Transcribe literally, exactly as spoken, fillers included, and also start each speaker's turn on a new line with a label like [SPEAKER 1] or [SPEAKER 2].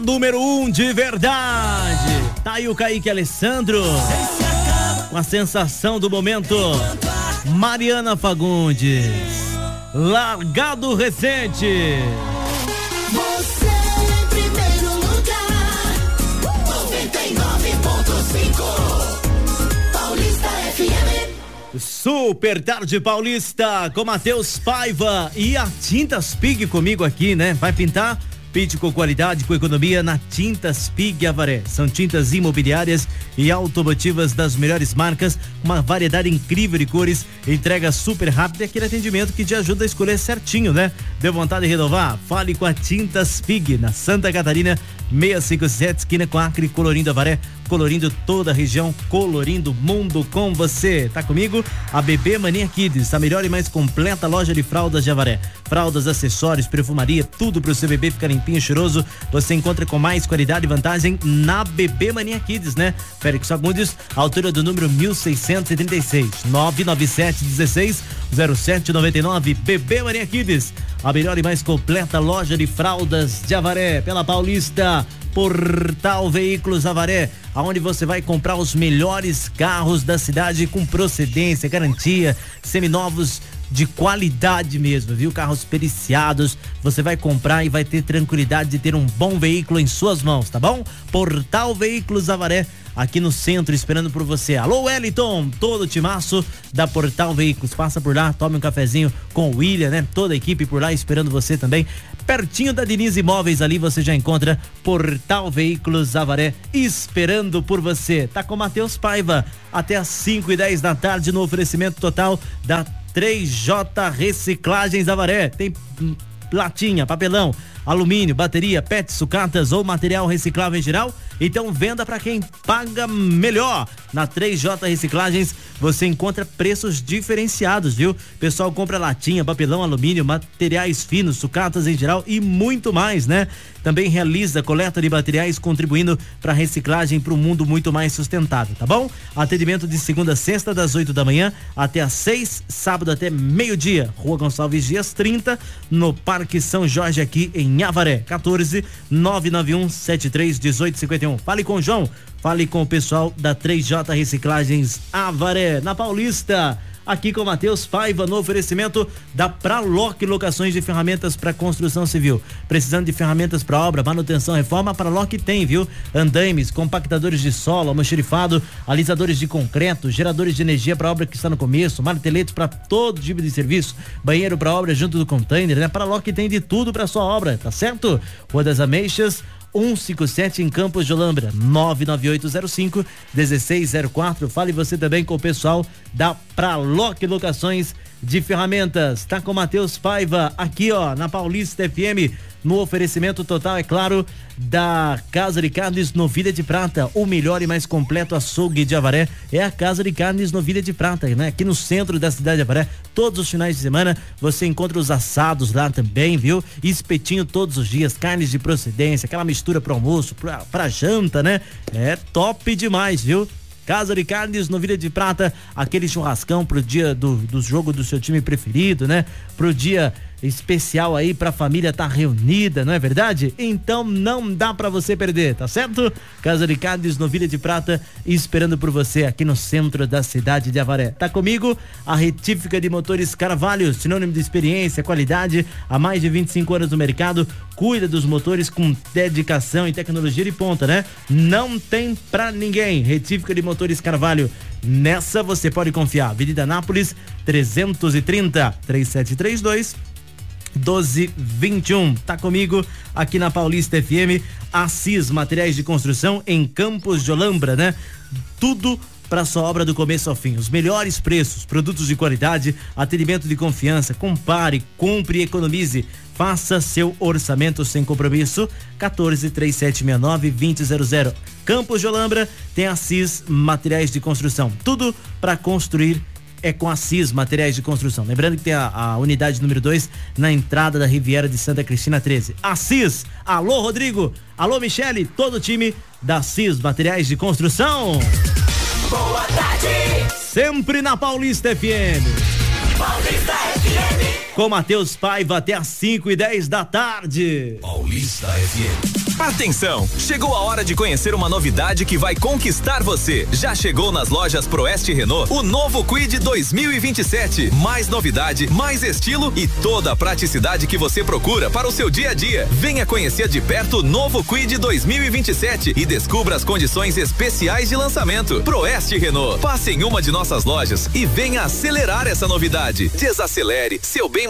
[SPEAKER 1] Número um de verdade. Tá aí o Kaique Alessandro com a sensação do momento. Mariana Fagundes, Largado Recente.
[SPEAKER 2] Você em primeiro lugar, noventa e nove ponto cinco, Paulista F M.
[SPEAKER 1] Super Tarde Paulista com Matheus Paiva e a Tintas Pig comigo aqui, né? Vai pintar? Pinte com qualidade, com economia na Tintas Pig Avaré. São tintas imobiliárias e automotivas das melhores marcas, uma variedade incrível de cores, entrega super rápida e aquele atendimento que te ajuda a escolher certinho, né? Deu vontade de renovar? Fale com a Tintas Pig, na Santa Catarina, seiscentos e cinquenta e sete, esquina com Acre, colorindo Avaré, colorindo toda a região, colorindo o mundo com você. Tá comigo? A Bebê Mania Kids, a melhor e mais completa loja de fraldas de Avaré. Fraldas, acessórios, perfumaria, tudo pro seu bebê ficar limpinho e cheiroso. Você encontra com mais qualidade e vantagem na Bebê Mania Kids, né? Félix Fagundes, altura do número mil seiscentos e trinta e seis, nove nove sete dezesseis zero sete noventa e nove. Bebê Mania Kids, a melhor e mais completa loja de fraldas de Avaré, pela Paulista. Portal Veículos Avaré, aonde você vai comprar os melhores carros da cidade com procedência, garantia, seminovos de qualidade mesmo, viu? Carros periciados, você vai comprar e vai ter tranquilidade de ter um bom veículo em suas mãos, tá bom? Portal Veículos Avaré, aqui no centro, esperando por você. Alô, Wellington, todo o timaço da Portal Veículos, passa por lá, tome um cafezinho com o William, né? Toda a equipe por lá esperando você também. Pertinho da Diniz Imóveis, ali você já encontra Portal Veículos Avaré, esperando por você. Tá com Matheus Paiva, até às cinco e dez da tarde, no oferecimento total da três J Reciclagens Avaré. Tem latinha, papelão, alumínio, bateria, P E T, sucatas ou material reciclável em geral. Então venda para quem paga melhor. Na três J Reciclagens você encontra preços diferenciados, viu? Pessoal compra latinha, papelão, alumínio, materiais finos, sucatas em geral e muito mais, né? Também realiza coleta de materiais, contribuindo para a reciclagem para um mundo muito mais sustentável, tá bom? Atendimento de segunda a sexta, das oito da manhã até às seis, sábado até meio-dia. Rua Gonçalves Dias trinta, no Parque São Jorge, aqui em Avaré. quatorze, nove nove um, sete três, dezoito cinquenta e um. Fale com o João, fale com o pessoal da três J Reciclagens Avaré, na Paulista. Aqui com o Matheus Paiva, no oferecimento da Praloc Locações de Ferramentas para Construção Civil. Precisando de ferramentas para obra, manutenção, reforma, a Praloc tem, viu? Andaimes, compactadores de solo, almoxerifado, alisadores de concreto, geradores de energia para obra que está no começo, marteletes para todo tipo de serviço, banheiro para obra junto do container, né? Praloc tem de tudo para sua obra, tá certo? Rua das Ameixas, cento e cinquenta e sete, em Campos de Olambra, nove nove oito zero cinco, um seis zero quatro. Fale você também com o pessoal da Praloc Locações de Ferramentas. Tá com o Matheus Paiva aqui, ó, na Paulista F M, no oferecimento total, é claro, da Casa de Carnes Novilha de Prata. O melhor e mais completo açougue de Avaré é a Casa de Carnes Novilha de Prata, né? Aqui no centro da cidade de Avaré, todos os finais de semana você encontra os assados lá também, viu? Espetinho todos os dias, carnes de procedência, aquela mistura pro almoço, pra, pra janta, né? É top demais, viu? Casa de Carnes Novilha de Prata, aquele churrascão pro dia do, do jogo do seu time preferido, né? Pro dia especial aí pra família tá reunida, não é verdade? Então não dá pra você perder, tá certo? Casa de Carnes Novilha de Prata, esperando por você aqui no centro da cidade de Avaré. Tá comigo a Retífica de Motores Carvalho, sinônimo de experiência, qualidade, há mais de vinte e cinco anos no mercado, cuida dos motores com dedicação e tecnologia de ponta, né? Não tem pra ninguém. Retífica de Motores Carvalho, nessa você pode confiar. Avenida Anápolis trezentos e trinta, três sete três dois doze vinte e um. Tá comigo aqui na Paulista F M, Assis Materiais de Construção, em Campos de Olambra, né? Tudo para sua obra do começo ao fim. Os melhores preços, produtos de qualidade, atendimento de confiança. Compare, compre e economize. Faça seu orçamento sem compromisso. quatorze, três sete seis nove, vinte zero zero. Campos de Olambra tem Assis Materiais de Construção. Tudo para construir é com Assis Materiais de Construção. Lembrando que tem a, a unidade número dois na entrada da Riviera de Santa Cristina treze. Assis, alô Rodrigo, alô Michele, todo o time da Assis Materiais de Construção.
[SPEAKER 2] Boa tarde.
[SPEAKER 1] Sempre na Paulista F M.
[SPEAKER 2] Paulista F M.
[SPEAKER 1] Com Matheus Paiva até às cinco e dez da tarde.
[SPEAKER 3] Paulista F M. Atenção! Chegou a hora de conhecer uma novidade que vai conquistar você. Já chegou nas lojas Proeste Renault o novo Kwid dois mil e vinte e sete. Mais novidade, mais estilo e toda a praticidade que você procura para o seu dia a dia. Venha conhecer de perto o novo Kwid dois mil e vinte e sete e descubra as condições especiais de lançamento. Proeste Renault. Passe em uma de nossas lojas e venha acelerar essa novidade. Desacelere seu bem